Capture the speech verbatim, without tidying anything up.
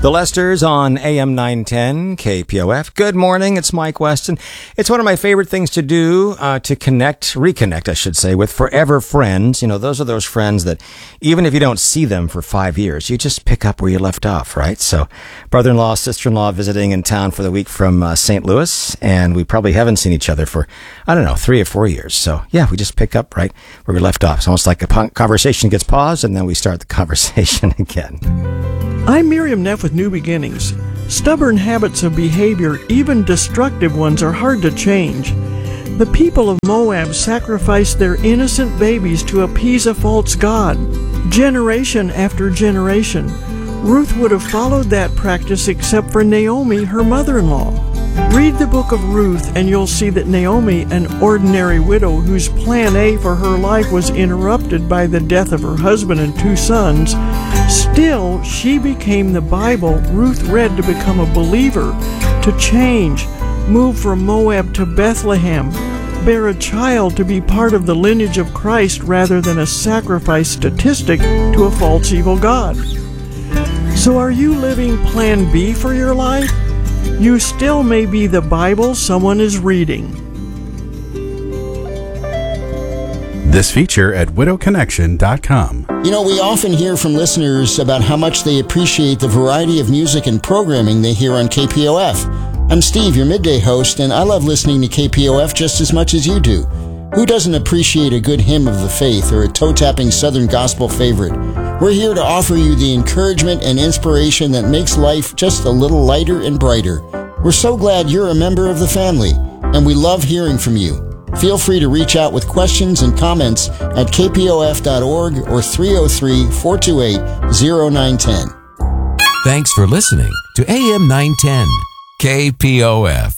The Lesters on A M nine ten K P O F. Good morning, it's Mike Weston. It's one of my favorite things to do, uh, to connect, reconnect, I should say, with forever friends. You know, those are those friends that even if you don't see them for five years, you just pick up where you left off, right? So, brother-in-law, sister-in-law visiting in town for the week from uh, Saint Louis, and we probably haven't seen each other for, I don't know, three or four years. So, yeah, we just pick up right where we left off. It's almost like a conversation gets paused, and then we start the conversation again. I'm Miriam Neff with New Beginnings. Stubborn habits of behavior, even destructive ones, are hard to change. The people of Moab sacrificed their innocent babies to appease a false god. Generation after generation, Ruth would have followed that practice except for Naomi, her mother-in-law. Read the book of Ruth and you'll see that Naomi, an ordinary widow whose plan A for her life was interrupted by the death of her husband and two sons, still she became the Bible Ruth read to become a believer, to change, move from Moab to Bethlehem, bear a child to be part of the lineage of Christ rather than a sacrifice statistic to a false evil god. So are you living plan B for your life? You still may be the Bible someone is reading. This feature at widow connection dot com. You know, we often hear from listeners about how much they appreciate the variety of music and programming they hear on K P O F. I'm Steve, your midday host, and I love listening to K P O F just as much as you do. Who doesn't appreciate a good hymn of the faith or a toe-tapping Southern gospel favorite? We're here to offer you the encouragement and inspiration that makes life just a little lighter and brighter. We're so glad you're a member of the family, and we love hearing from you. Feel free to reach out with questions and comments at k p o f dot org or three oh three, four two eight, oh nine one oh. Thanks for listening to A M nine ten K P O F.